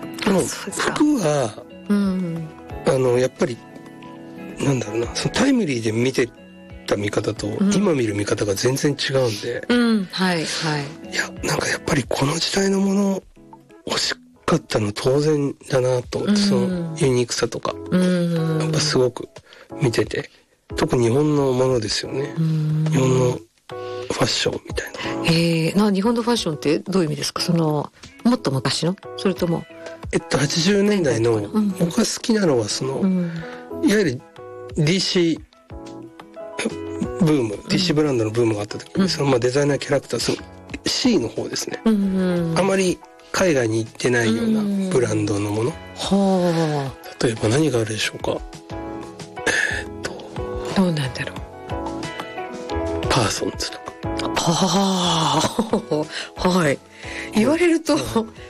でも服は、やっぱりなんだろうな、そのタイムリーで見てた見方と、今見る見方が全然違うんで、 はいはい。 いやなんかやっぱりこの時代のもの欲しかったの当然だなと、そのユニークさとか、やっぱすごく見てて、特に日本のものですよね。日本のファッションみたいな。 日本のファッションってどういう意味ですか？そのもっと昔の、それとも 80年代の、僕が好きなのはその、いわゆる DC ブーム、DC ブランドのブームがあった時に、そのデザイナーキャラクター、その C の方ですね。あまり海外に行ってないようなブランドのもの。例えば何があるでしょうか。 どうなんだろう。 パーソンズとか。 はい。言われると、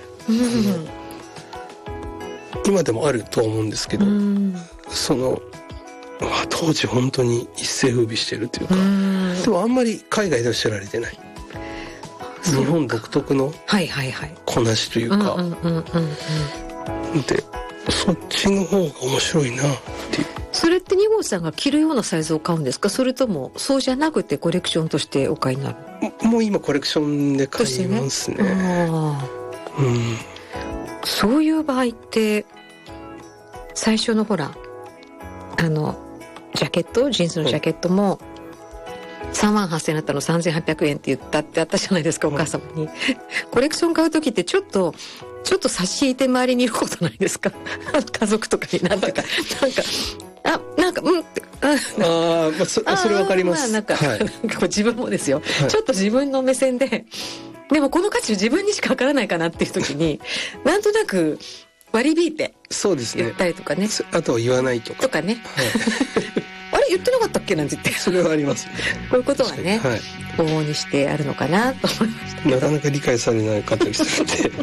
今でもあると思うんですけど、その当時本当に一世風靡してるというか、でもあんまり海外では知られてない。日本独特のこなしというか、でそっちの方が面白いなっていう。 それって二号さんが着るようなサイズを買うんですか？それともそうじゃなくてコレクションとしてお買いになる？ もう今コレクションで買いますね。 そういう場合って最初のほらジャケット、ジーンズのジャケットも38,000円だったの3,800円って言ったってあったじゃないですか、お母様に。コレクション買う時ってちょっと差し引いて周りにいることないですか？家族とかになんていうか、 それわかります。 なんかこう自分もですよ、ちょっと自分の目線で、でもこの価値自分にしかわからないかなっていう時になんとなく割り引いて言ったりとかね。 あとは言わないとか。 とかね。あれ言ってなかったっけなんて言って。 それはあります。 こういうことはね、往々にしてあるのかなと思いました。 なかなか理解されない方ですので。